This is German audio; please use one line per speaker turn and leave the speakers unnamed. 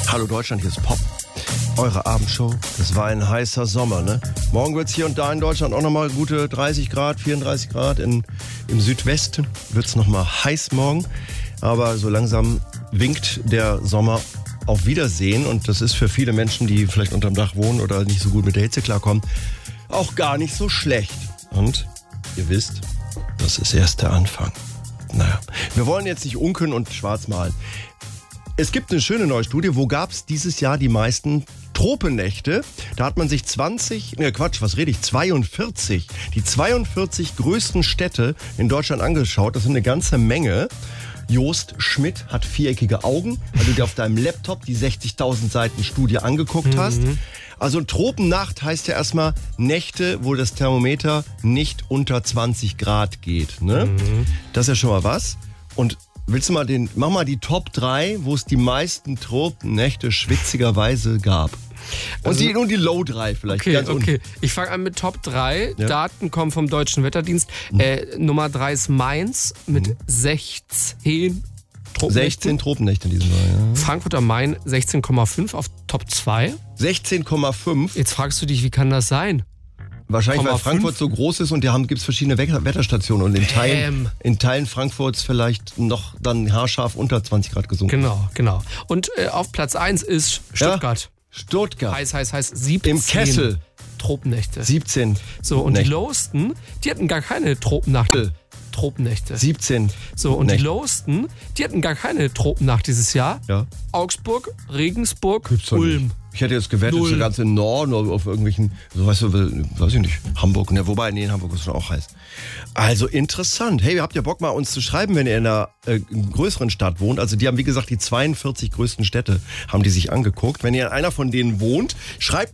Hallo Deutschland, hier ist Pop. Eure Abendshow. Das war ein heißer Sommer, ne? Morgen wird es hier und da in Deutschland auch nochmal gute 30 Grad, 34 Grad. Im Südwesten wird es nochmal heiß morgen. Aber so langsam winkt der Sommer auf Wiedersehen. Und das ist für viele Menschen, die vielleicht unterm Dach wohnen oder nicht so gut mit der Hitze klarkommen, auch gar nicht so schlecht. Und ihr wisst, das ist erst der Anfang. Naja, wir wollen jetzt nicht unken und schwarz malen. Es gibt eine schöne neue Studie, wo gab es dieses Jahr die meisten Tropennächte. Da hat man sich 42 größten Städte in Deutschland angeschaut. Das sind eine ganze Menge. Jost Schmidt hat viereckige Augen, weil du dir auf deinem Laptop die 60.000 Seiten Studie angeguckt hast. Also Tropennacht heißt ja erstmal Nächte, wo das Thermometer nicht unter 20 Grad geht. Ne? Das ist ja schon mal was. Und mach mal die Top 3, wo es die meisten Tropennächte schwitzigerweise gab. Und die Low 3 vielleicht.
Okay. Ich fange an mit Top 3. Ja. Daten kommen vom Deutschen Wetterdienst. Nummer 3 ist Mainz mit 16 Tropennächte.
16 Tropennächte in diesem Jahr, ja.
Frankfurt am Main 16,5 auf Top 2.
16,5?
Jetzt fragst du dich, wie kann das sein?
Wahrscheinlich, weil Frankfurt so groß ist und gibt es verschiedene Wetterstationen und in Teilen Frankfurts vielleicht noch dann haarscharf unter 20 Grad gesunken.
Genau. Und auf Platz 1 ist Stuttgart.
Ja, Stuttgart.
Heiß, 17.
Im Kessel.
Tropennächte.
17.
So, und die Lowsten, die hatten gar keine Tropennächte.
17.
So, und die Lowsten, die hatten gar keine Tropennacht dieses Jahr.
Ja.
Augsburg, Regensburg,
Ulm. Nicht. Ich hätte jetzt gewettet, so ganz im Norden oder auf irgendwelchen, weiß ich nicht, Hamburg. Ne, wobei, in Hamburg ist schon auch heiß. Also interessant. Hey, habt ihr Bock mal uns zu schreiben, wenn ihr in einer größeren Stadt wohnt? Also die haben, wie gesagt, die 42 größten Städte haben die sich angeguckt. Wenn ihr in einer von denen wohnt, schreibt